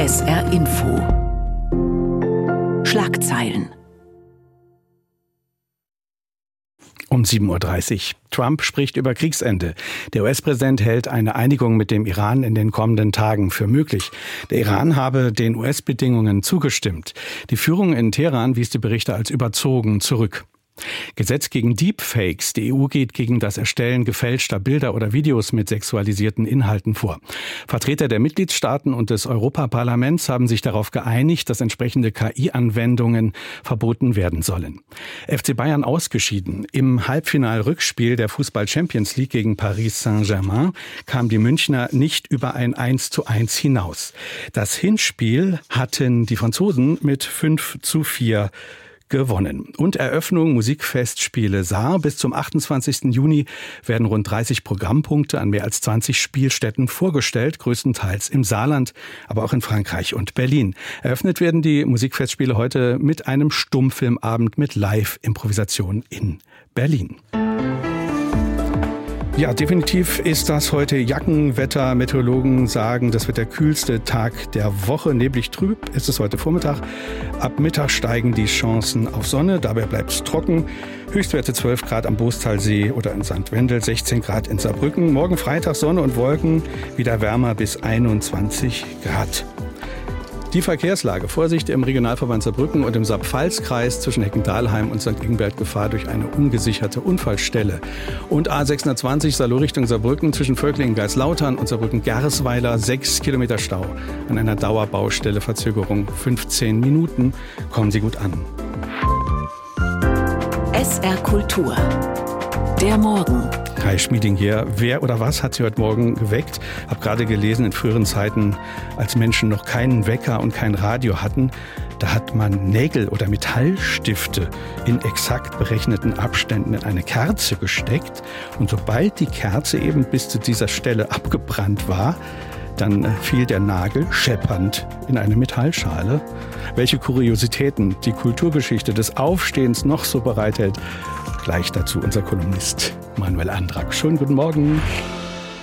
SR Info. Schlagzeilen. Um 7.30 Uhr. Trump spricht über Kriegsende. Der US-Präsident hält eine Einigung mit dem Iran in den kommenden Tagen für möglich. Der Iran habe den US-Bedingungen zugestimmt. Die Führung in Teheran wies die Berichte als überzogen zurück. Gesetz gegen Deepfakes. Die EU geht gegen das Erstellen gefälschter Bilder oder Videos mit sexualisierten Inhalten vor. Vertreter der Mitgliedstaaten und des Europaparlaments haben sich darauf geeinigt, dass entsprechende KI-Anwendungen verboten werden sollen. FC Bayern ausgeschieden. Im Halbfinal-Rückspiel der Fußball-Champions League gegen Paris Saint-Germain kam die Münchner nicht über ein 1:1 hinaus. Das Hinspiel hatten die Franzosen mit 5:4 gewonnen. Und Eröffnung Musikfestspiele Saar. Bis zum 28. Juni werden rund 30 Programmpunkte an mehr als 20 Spielstätten vorgestellt, größtenteils im Saarland, aber auch in Frankreich und Berlin. Eröffnet werden die Musikfestspiele heute mit einem Stummfilmabend mit Live-Improvisation in Berlin. Ja, definitiv ist das heute Jackenwetter. Meteorologen sagen, das wird der kühlste Tag der Woche. Neblig trüb ist es heute Vormittag. Ab Mittag steigen die Chancen auf Sonne. Dabei bleibt es trocken. Höchstwerte 12 Grad am Boostalsee oder in St. Wendel, 16 Grad in Saarbrücken. Morgen Freitag Sonne und Wolken, wieder wärmer bis 21 Grad. Die Verkehrslage. Vorsicht im Regionalverband Saarbrücken und im Saar-Pfalz-Kreis zwischen Heckendahlheim und St. Ingbert Gefahr durch eine ungesicherte Unfallstelle. Und A620 Saloh Richtung Saarbrücken zwischen Völklingen-Geislautern und Saarbrücken-Gersweiler 6 Kilometer Stau. An einer Dauerbaustelle Verzögerung 15 Minuten. Kommen Sie gut an. SR Kultur. Der Morgen. Kai Schmieding hier. Wer oder was hat Sie heute Morgen geweckt? Hab gerade gelesen, in früheren Zeiten, als Menschen noch keinen Wecker und kein Radio hatten, da hat man Nägel oder Metallstifte in exakt berechneten Abständen in eine Kerze gesteckt. Und sobald die Kerze eben bis zu dieser Stelle abgebrannt war, dann fiel der Nagel scheppernd in eine Metallschale. Welche Kuriositäten die Kulturgeschichte des Aufstehens noch so bereithält, gleich dazu unser Kolumnist Manuel Andrak. Schönen guten Morgen.